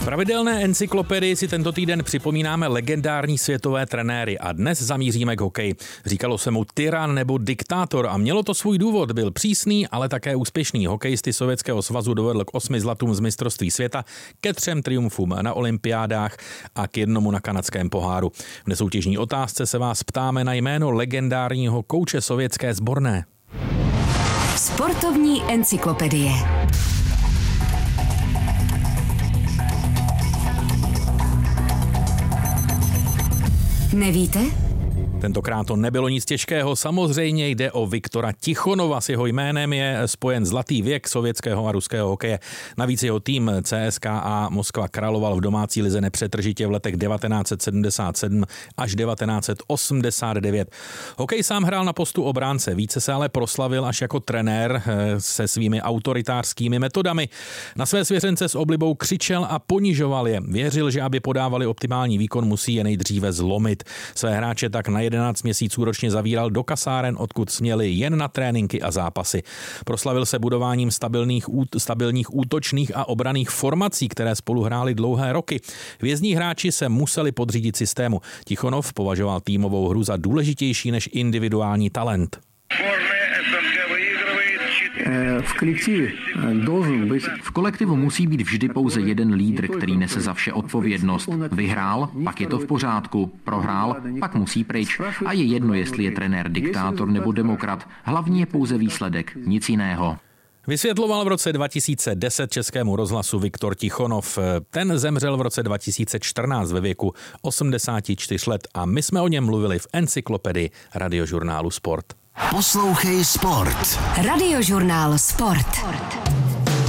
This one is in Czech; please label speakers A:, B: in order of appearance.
A: Pravidelné encyklopedii si tento týden připomínáme legendární světové trenéry a dnes zamíříme k hokeji. Říkalo se mu tyran nebo diktátor a mělo to svůj důvod. Byl přísný, ale také úspěšný. Hokejisty Sovětského svazu dovedl k 8 zlatům z mistrovství světa, ke 3 triumfům na olympiádách a k 1 na kanadském poháru. V nesoutěžní otázce se vás ptáme na jméno legendárního kouče sovětské sborné.
B: Sportovní encyklopedie. Nevíte?
A: Tentokrát to nebylo nic těžkého, samozřejmě jde o Viktora Tichonova. S jeho jménem je spojen zlatý věk sovětského a ruského hokeje. Navíc jeho tým CSKA Moskva královal v domácí lize nepřetržitě v letech 1977 až 1989. Hokej sám hrál na postu obránce, více se ale proslavil až jako trenér se svými autoritářskými metodami. Na své svěřence s oblibou křičel a ponižoval je. Věřil, že aby podávali optimální výkon, musí je nejdříve zlomit. Své hráče tak na 11 měsíců ročně zavíral do kasáren, odkud směli jen na tréninky a zápasy. Proslavil se budováním stabilních útočných a obranných formací, které spolu hrály dlouhé roky. Vězní hráči se museli podřídit systému. Tichonov považoval týmovou hru za důležitější než individuální talent.
C: V kolektivu musí být vždy pouze jeden lídr, který nese za vše odpovědnost. Vyhrál, pak je to v pořádku. Prohrál, pak musí pryč. A je jedno, jestli je trenér diktátor nebo demokrat. Hlavní je pouze výsledek, nic jiného.
A: Vysvětloval v roce 2010 Českému rozhlasu Viktor Tichonov. Ten zemřel v roce 2014 ve věku 84 let a my jsme o něm mluvili v encyklopedii Radiožurnálu Sport.
B: Poslouchej Sport. Radiožurnál Sport.